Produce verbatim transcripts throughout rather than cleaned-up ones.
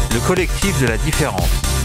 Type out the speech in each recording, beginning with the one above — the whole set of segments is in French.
le collectif de la différence.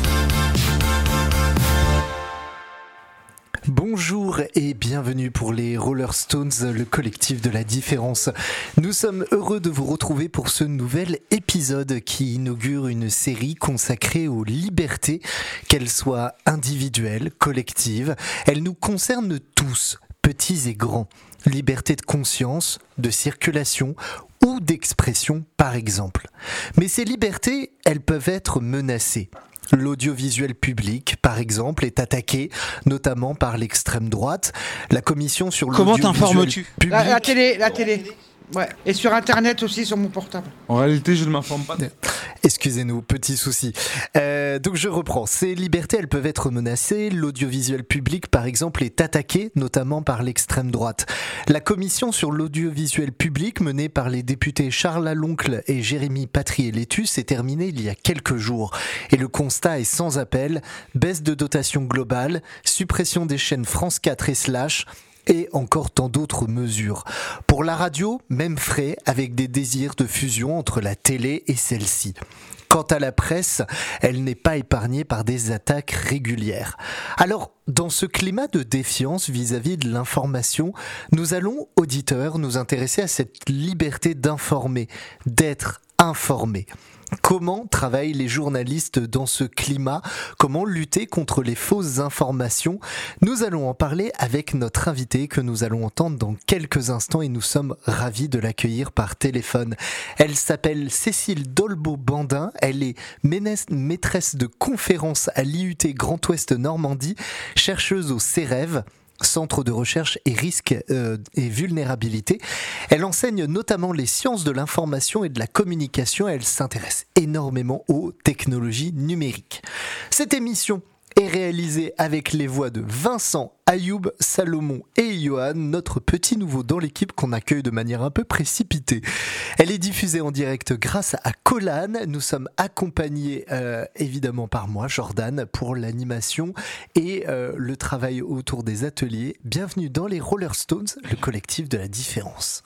Bonjour et bienvenue pour les Roller Stones, le collectif de la différence. Nous sommes heureux de vous retrouver pour ce nouvel épisode qui inaugure une série consacrée aux libertés, qu'elles soient individuelles, collectives. Elles nous concernent tous, petits et grands. Liberté de conscience, de circulation ou d'expression par exemple. Mais ces libertés, elles peuvent être menacées. L'audiovisuel public, par exemple, est attaqué, notamment par l'extrême droite. La commission sur Comment l'audiovisuel t'informes-tu ? public... La, la télé, la télé. Ouais. Et sur Internet aussi, sur mon portable. En réalité, je ne m'informe pas. Excusez-nous, petit souci. Euh, donc je reprends. Ces libertés, elles peuvent être menacées. L'audiovisuel public, par exemple, est attaqué, notamment par l'extrême droite. La commission sur l'audiovisuel public, menée par les députés Charles Laloncle et Jérémy Patrié-Létu, s'est terminée il y a quelques jours. Et le constat est sans appel. Baisse de dotation globale, suppression des chaînes France quatre et Slash, et encore tant d'autres mesures. Pour la radio, même frais, avec des désirs de fusion entre la télé et celle-ci. Quant à la presse, elle n'est pas épargnée par des attaques régulières. Alors, dans ce climat de défiance vis-à-vis de l'information, nous allons, auditeurs, nous intéresser à cette liberté d'informer, d'être informés. Comment travaillent les journalistes dans ce climat ? Comment lutter contre les fausses informations ? Nous allons en parler avec notre invitée que nous allons entendre dans quelques instants et nous sommes ravis de l'accueillir par téléphone. Elle s'appelle Cécile Dolbeau-Bandin, elle est maîtresse de conférences à l'I U T Grand Ouest Normandie, chercheuse au CEREV, Centre de recherche et risques euh, et vulnérabilité. Elle enseigne notamment les sciences de l'information et de la communication. Elle s'intéresse énormément aux technologies numériques. Cette émission est réalisée avec les voix de Vincent, Ayoub, Salomon et Johan, notre petit nouveau dans l'équipe qu'on accueille de manière un peu précipitée. Elle est diffusée en direct grâce à Colan. Nous sommes accompagnés euh, évidemment par moi, Jordan, pour l'animation et euh, le travail autour des ateliers. Bienvenue dans les Roller Stones, le collectif de la différence.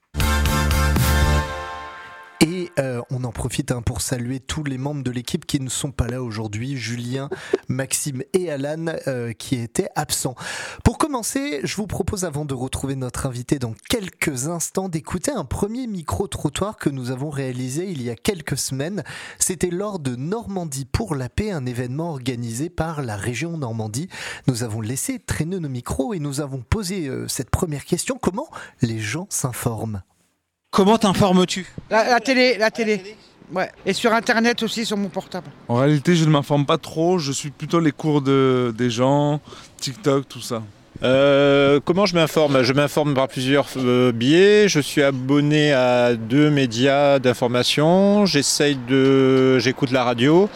Et euh, on en profite hein, pour saluer tous les membres de l'équipe qui ne sont pas là aujourd'hui, Julien, Maxime et Alan euh, qui étaient absents. Pour commencer, je vous propose, avant de retrouver notre invité dans quelques instants, d'écouter un premier micro-trottoir que nous avons réalisé il y a quelques semaines. C'était lors de Normandie pour la paix, un événement organisé par la région Normandie. Nous avons laissé traîner nos micros et nous avons posé euh, cette première question: comment les gens s'informent ? Comment t'informes-tu ? La, la télé, la télé. Ouais. Et sur Internet aussi, sur mon portable. En réalité, je ne m'informe pas trop. Je suis plutôt les cours de, des gens, TikTok, tout ça. Euh, comment je m'informe ? Je m'informe par plusieurs euh, biais. Je suis abonné à deux médias d'information. J'essaye de, j'écoute la radio.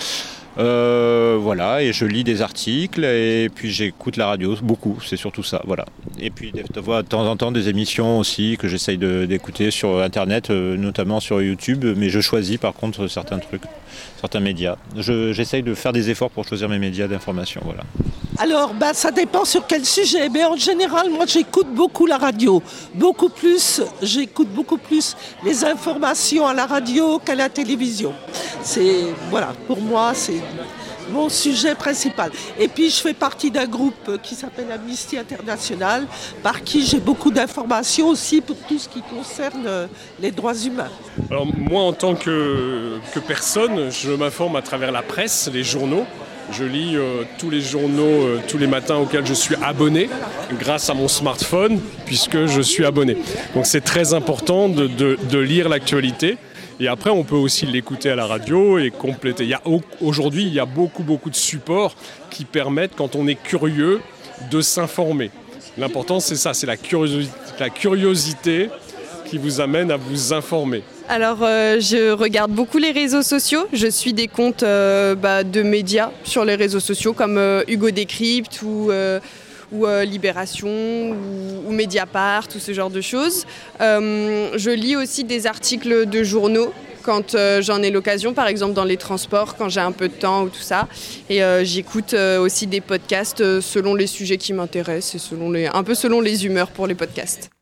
Euh, voilà, et je lis des articles et puis j'écoute la radio beaucoup, c'est surtout ça, voilà. Et puis de, de, de temps en temps des émissions aussi que j'essaye de, d'écouter sur Internet, euh, notamment sur YouTube, mais je choisis par contre certains trucs, certains médias. Je, j'essaye de faire des efforts pour choisir mes médias d'information, voilà. Alors, bah, ça dépend sur quel sujet, mais en général, moi j'écoute beaucoup la radio, beaucoup plus, j'écoute beaucoup plus les informations à la radio qu'à la télévision. C'est, voilà, pour moi, c'est mon sujet principal. Et puis, je fais partie d'un groupe qui s'appelle Amnesty International, par qui j'ai beaucoup d'informations aussi pour tout ce qui concerne les droits humains. Alors, moi, en tant que, que personne, je m'informe à travers la presse, les journaux. Je lis euh, tous les journaux, euh, tous les matins auxquels je suis abonné, grâce à mon smartphone, puisque je suis abonné. Donc c'est très important de, de, de lire l'actualité. Et après, on peut aussi l'écouter à la radio et compléter. Il y a, aujourd'hui, il y a beaucoup, beaucoup de supports qui permettent, quand on est curieux, de s'informer. L'important, c'est ça, c'est la curiosité, la curiosité qui vous amène à vous informer. Alors, euh, je regarde beaucoup les réseaux sociaux. Je suis des comptes euh, bah, de médias sur les réseaux sociaux comme euh, Hugo Décrypte ou, euh, ou euh, Libération ou, ou Mediapart, tout ce genre de choses. Euh, je lis aussi des articles de journaux quand euh, j'en ai l'occasion, par exemple dans les transports, quand j'ai un peu de temps ou tout ça. Et euh, j'écoute euh, aussi des podcasts euh, selon les sujets qui m'intéressent et selon les, un peu selon les humeurs pour les podcasts.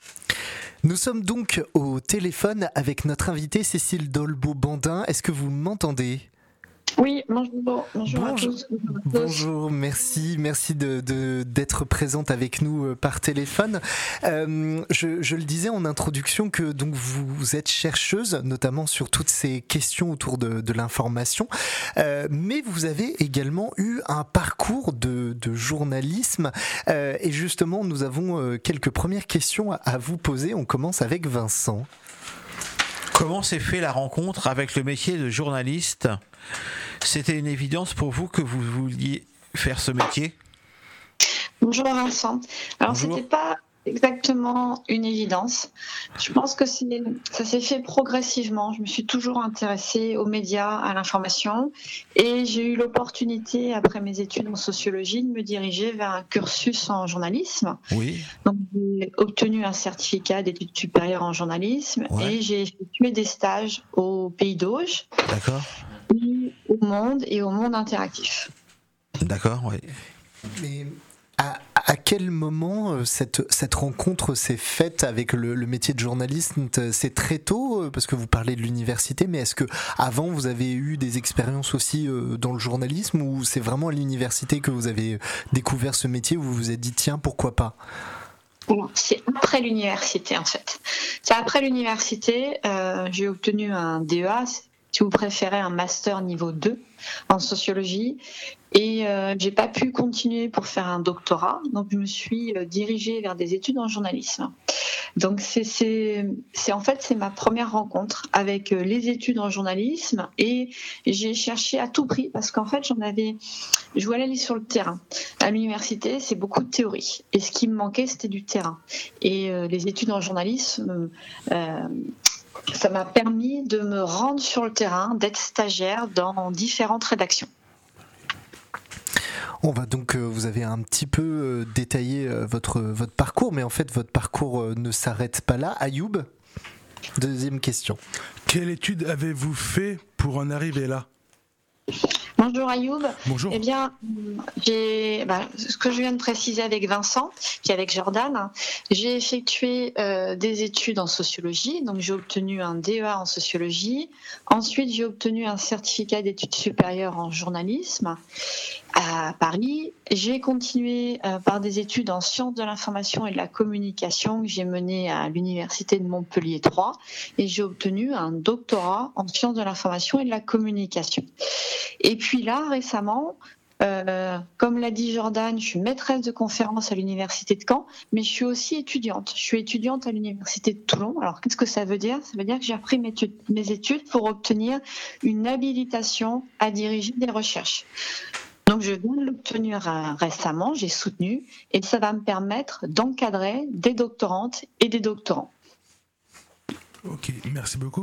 Nous sommes donc au téléphone avec notre invitée Cécile Dolbeau-Bandin. Est-ce que vous m'entendez ? Oui, bonjour, bonjour, bonjour à tous. Bonjour, merci, merci de, de, d'être présente avec nous par téléphone. Euh, je, je le disais en introduction que donc vous êtes chercheuse, notamment sur toutes ces questions autour de, de l'information, euh, mais vous avez également eu un parcours de, de journalisme euh, et justement nous avons quelques premières questions à, à vous poser. On commence avec Vincent. Comment s'est fait la rencontre avec le métier de journaliste ? C'était une évidence pour vous que vous vouliez faire ce métier ? Bonjour Vincent. Alors Bonjour. C'était pas exactement une évidence. Je pense que c'est, ça s'est fait progressivement. Je me suis toujours intéressée aux médias, à l'information, et j'ai eu l'opportunité, après mes études en sociologie, de me diriger vers un cursus en journalisme. Oui. Donc j'ai obtenu un certificat d'études supérieures en journalisme, Ouais. et j'ai effectué des stages au Pays d'Auge, D'accord. au Monde et au Monde Interactif. D'accord, oui. Mais à, à quel moment cette, cette rencontre s'est faite avec le, le métier de journaliste ? C'est très tôt, parce que vous parlez de l'université, mais est-ce que avant vous avez eu des expériences aussi dans le journalisme, ou c'est vraiment à l'université que vous avez découvert ce métier, où vous vous êtes dit tiens, pourquoi pas ? C'est après l'université en fait. C'est après l'université, euh, j'ai obtenu un D E A, si vous préférez un master niveau deux en sociologie, et euh, j'ai pas pu continuer pour faire un doctorat, donc je me suis dirigée vers des études en journalisme. Donc c'est, c'est, c'est en fait c'est ma première rencontre avec les études en journalisme, et j'ai cherché à tout prix parce qu'en fait j'en avais, je voulais aller sur le terrain. À l'université c'est beaucoup de théorie, et ce qui me manquait c'était du terrain. Et euh, les études en journalisme, euh, ça m'a permis de me rendre sur le terrain, d'être stagiaire dans différentes rédactions. On va donc, euh, vous avez un petit peu euh, détaillé euh, votre, votre parcours, mais en fait votre parcours euh, ne s'arrête pas là. Ayoub, deuxième question. Quelle étude avez-vous fait pour en arriver là ? Bonjour Ayoub. Bonjour. Eh bien, j'ai, bah, ce que je viens de préciser avec Vincent, puis avec Jordan, j'ai effectué euh, des études en sociologie, donc j'ai obtenu un D E A en sociologie. Ensuite, j'ai obtenu un certificat d'études supérieures en journalisme à Paris. J'ai continué euh, par des études en sciences de l'information et de la communication que j'ai menées à l'université de Montpellier trois, et j'ai obtenu un doctorat en sciences de l'information et de la communication. Et puis là, récemment, euh, comme l'a dit Jordan, je suis maîtresse de conférence à l'université de Caen, mais je suis aussi étudiante. Je suis étudiante à l'université de Toulon. Alors, qu'est-ce que ça veut dire ? Ça veut dire que j'ai repris mes, tu- mes études pour obtenir une habilitation à diriger des recherches. Donc, je viens de l'obtenir euh, récemment, j'ai soutenu, et ça va me permettre d'encadrer des doctorantes et des doctorants. Ok, merci beaucoup.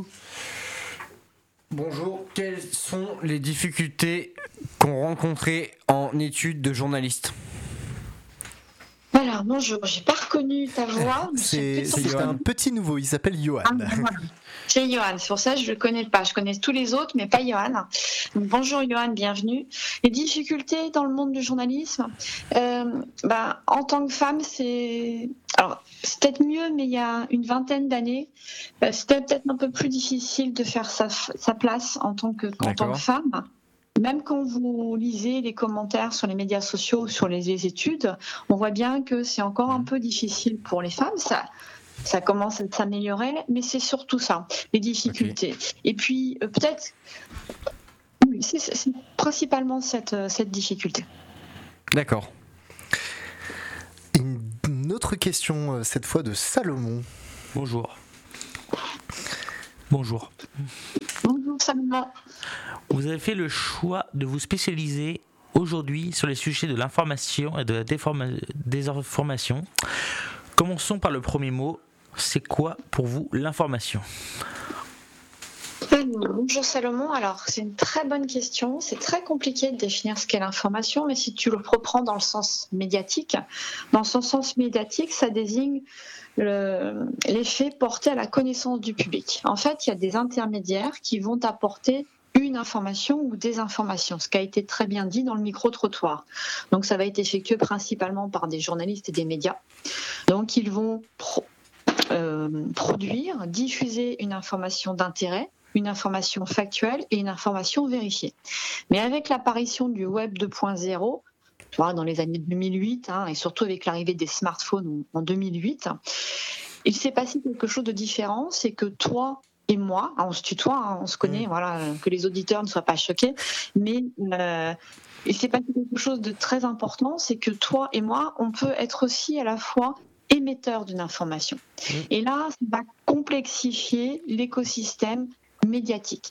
Bonjour, quelles sont les difficultés qu'ont rencontrées en études de journaliste ? Alors, bonjour, j'ai pas reconnu ta voix. C'est, c'est un petit nouveau, il s'appelle Johan. Ah, voilà. C'est Johan, c'est pour ça que je ne le connais pas. Je connais tous les autres, mais pas Johan. Donc, bonjour Johan, bienvenue. Les difficultés dans le monde du journalisme, euh, bah, en tant que femme, c'est... Alors, c'est peut-être mieux, mais il y a une vingtaine d'années, euh, c'était peut-être un peu plus difficile de faire sa, sa place en tant que, en tant que femme. Même quand vous lisez les commentaires sur les médias sociaux ou sur les, les études, on voit bien que c'est encore un peu difficile pour les femmes. Ça, ça commence à s'améliorer, mais c'est surtout ça, les difficultés. Okay. Et puis, euh, peut-être, oui, c'est, c'est principalement cette, cette difficulté. D'accord. Une autre question, cette fois de Salomon. Bonjour. Bonjour. Bonjour Salomon. Vous avez fait le choix de vous spécialiser aujourd'hui sur les sujets de l'information et de la déforma- désinformation. Commençons par le premier mot. C'est quoi pour vous l'information ? Bonjour Salomon, alors c'est une très bonne question, c'est très compliqué de définir ce qu'est l'information, mais si tu le reprends dans le sens médiatique, dans son sens médiatique, ça désigne le, les faits portés à la connaissance du public. En fait, il y a des intermédiaires qui vont apporter une information ou des informations, ce qui a été très bien dit dans le micro-trottoir. Donc ça va être effectué principalement par des journalistes et des médias. Donc ils vont pro- euh, produire, diffuser une information d'intérêt, une information factuelle et une information vérifiée. Mais avec l'apparition du web deux point zéro, tu vois, dans les années deux mille huit, hein, et surtout avec l'arrivée des smartphones en deux mille huit, il s'est passé quelque chose de différent, c'est que toi et moi, on se tutoie, hein, on se connaît, mmh. voilà, que les auditeurs ne soient pas choqués, mais euh, il s'est passé quelque chose de très important, c'est que toi et moi, on peut être aussi à la fois émetteurs d'une information. Mmh. Et là, ça va complexifier l'écosystème médiatique.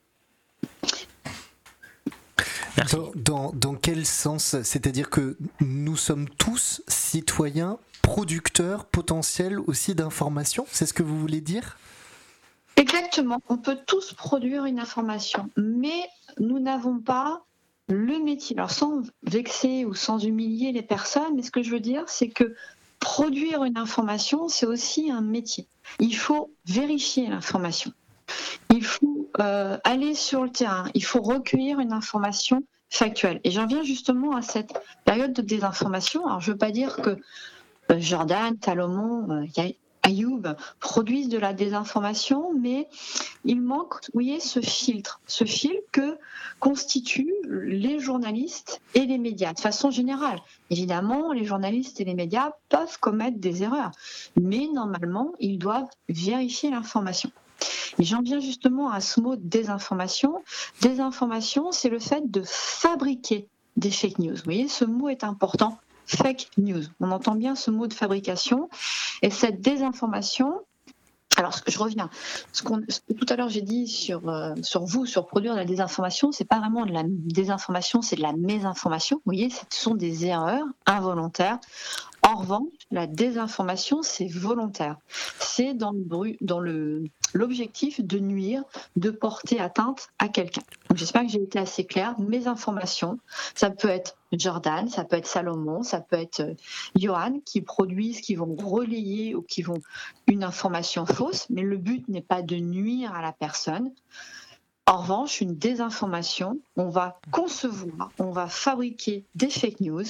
Dans, dans, dans quel sens ? C'est-à-dire que nous sommes tous citoyens, producteurs potentiels aussi d'informations ? C'est ce que vous voulez dire ? Exactement. On peut tous produire une information, mais nous n'avons pas le métier. Alors sans vexer ou sans humilier les personnes, mais ce que je veux dire, c'est que produire une information, c'est aussi un métier. Il faut vérifier l'information. Il faut euh, aller sur le terrain. Il faut recueillir une information factuelle. Et j'en viens justement à cette période de désinformation. Alors, je ne veux pas dire que euh, Jordan, Salomon, euh, Ayoub produisent de la désinformation, mais il manque, vous voyez, ce filtre, ce filtre que constituent les journalistes et les médias, de façon générale. Évidemment, les journalistes et les médias peuvent commettre des erreurs, mais normalement, ils doivent vérifier l'information. Et j'en viens justement à ce mot désinformation. Désinformation, c'est le fait de fabriquer des fake news. Vous voyez, ce mot est important. Fake news. On entend bien ce mot de fabrication. Et cette désinformation, alors je reviens, ce, qu'on, ce que tout à l'heure j'ai dit sur, euh, sur vous, sur produire de la désinformation, c'est pas vraiment de la désinformation, c'est de la mésinformation. Vous voyez, ce sont des erreurs involontaires. En revanche, la désinformation, c'est volontaire. C'est dans, le bru- dans le, l'objectif de nuire, de porter atteinte à quelqu'un. Donc, j'espère que j'ai été assez claire. Mes informations, ça peut être Jordan, ça peut être Salomon, ça peut être euh, Johan qui produisent, qui vont relayer ou qui vont une information fausse, mais le but n'est pas de nuire à la personne. En revanche, une désinformation, on va concevoir, on va fabriquer des fake news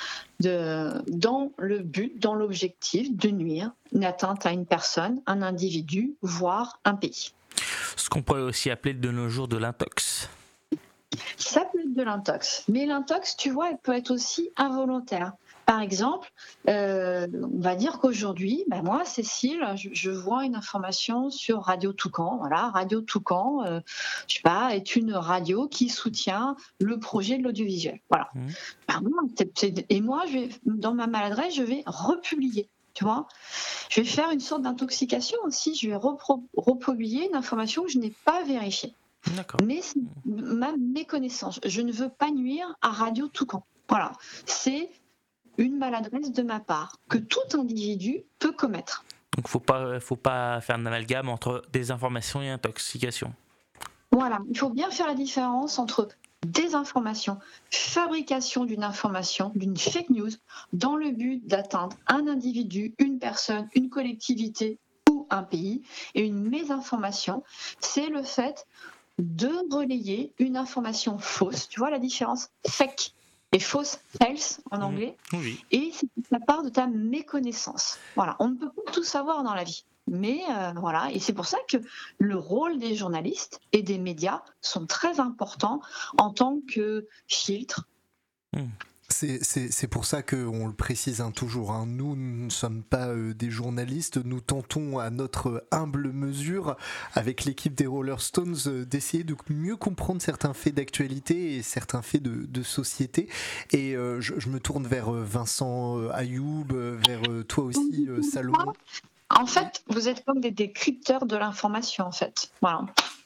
de, dans le but, dans l'objectif de nuire, une atteinte à une personne, un individu, voire un pays. Ce qu'on pourrait aussi appeler de nos jours de l'intox. Ça peut être de l'intox, mais l'intox, tu vois, elle peut être aussi involontaire. Par exemple, euh, on va dire qu'aujourd'hui, ben moi, Cécile, je, je vois une information sur Radio Toucan. Voilà, Radio Toucan, euh, je sais pas, est une radio qui soutient le projet de l'audiovisuel. Voilà. Mmh. Ben moi, c'est, c'est, et moi, je vais, dans ma maladresse, je vais republier. Tu vois, je vais faire une sorte d'intoxication aussi. Je vais repro- republier une information que je n'ai pas vérifiée. D'accord. Mais c'est ma méconnaissance. Je ne veux pas nuire à Radio Toucan. Voilà, c'est une maladresse de ma part que tout individu peut commettre. Donc faut pas, faut pas faire un amalgame entre désinformation et intoxication. Voilà, il faut bien faire la différence entre désinformation, fabrication d'une information, d'une fake news, dans le but d'atteindre un individu, une personne, une collectivité ou un pays, et une mésinformation, c'est le fait de relayer une information fausse. Tu vois la différence ? Fake et fausse, false en anglais, mmh, oui. Et c'est la part de ta méconnaissance. Voilà, on ne peut pas tout savoir dans la vie, mais euh, voilà, et c'est pour ça que le rôle des journalistes et des médias sont très importants en tant que filtre. Mmh. C'est, c'est, c'est pour ça qu'on le précise hein, toujours, hein. Nous ne sommes pas euh, des journalistes, nous tentons à notre humble mesure, avec l'équipe des Roller Stones, euh, d'essayer de mieux comprendre certains faits d'actualité et certains faits de, de société. Et euh, je, je me tourne vers euh, Vincent euh, Ayoub, euh, vers euh, toi aussi, euh, Salomon. En fait, vous êtes comme des décrypteurs de l'information, en fait. Voilà.